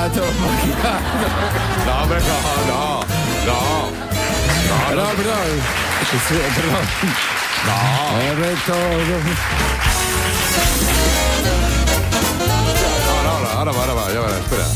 macchiato. No, hombre, no. Perdón. No, ahora va, ya verás, espera.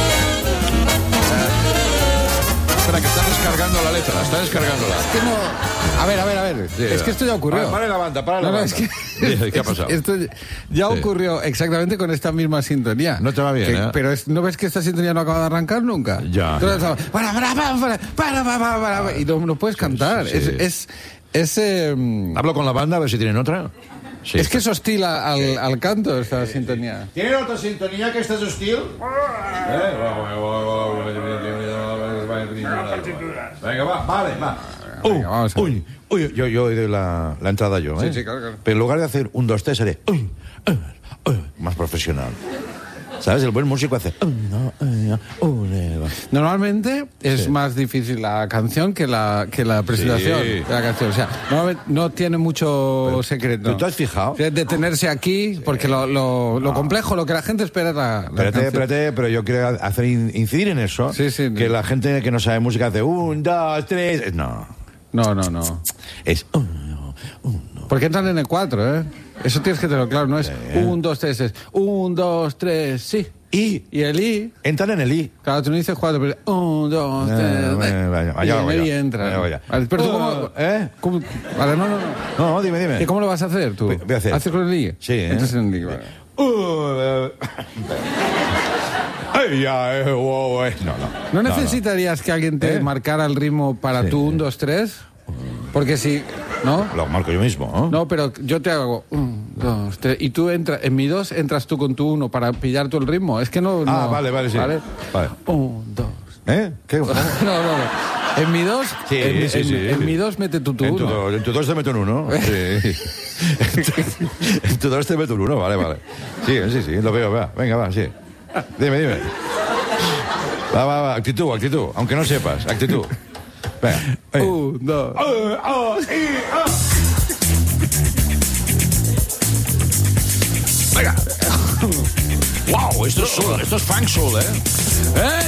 Espera, que está descargando la letra, está descargándola. Es que no... A ver. Sí, es que esto ya ocurrió. Para la banda. Es que... ¿Qué ha pasado? Esto ya Sí. ocurrió exactamente con esta misma sintonía. No te va bien, ¿eh? Pero ¿no ves que esta sintonía no acaba de arrancar nunca? Ya. Entonces, para, y no puedes cantar. Sí. Es Hablo con la banda a ver si tienen otra. Sí. es que es hostil al canto esta sintonía. ¿Tienen otra sintonía que esta es hostil? Venga, va. Venga, vamos a ver. Uy, yo doy la entrada yo, ¿eh? Sí, claro. Pero en lugar de hacer 1, 2, 3, haré más profesional. ¿Sabes? El buen músico hace... Normalmente es más difícil la canción que la presentación Sí. de la canción. O sea, normalmente no tiene mucho secreto. ¿Tú te has fijado? O sea, detenerse aquí, porque lo complejo, lo que la gente espera es la canción. Espérate, pero yo quiero hacer incidir en eso. Sí. Que la gente que no sabe música hace 1, 2, 3... No. No. Es... Porque entran en el 4, ¿eh? Eso tienes que tenerlo claro, no es 1, 2, 3, es 1, 2, 3, sí. Y el I, entran en el I. claro, tú no dices 4, pero 1, 2, 3, Vaya. y en el I entra. Vaya. Vale, pero tú cómo... ¿Cómo? Vale, no. No, dime. ¿Y cómo lo vas a hacer tú? Voy a hacer. ¿Haces con el I? Sí, ¿eh? Entonces en el I, vale. ¿No necesitarías que alguien te marcara el ritmo para tu 1, 2, 3? Porque si... ¿No? Lo marco yo mismo, ¿no? No, pero yo te hago 1, 2, 3 y tú entras... En mi 2 entras tú con tu 1 para pillar tú el ritmo. Es que no... Vale, sí. ¿Vale? 1, 2... ¿Eh? ¿Qué? No. En mi 2... Sí. En mi 2 mete tú tu 1. En tu 2 te meto un 1. Sí. En tu 2 te meto un 1, vale. Sí, lo veo, va. Venga, va, sí. Dime. Va, actitud. Aunque no sepas, actitud. Venga. 1, 2... Venga. Wow, esto es funk soul, ¿eh?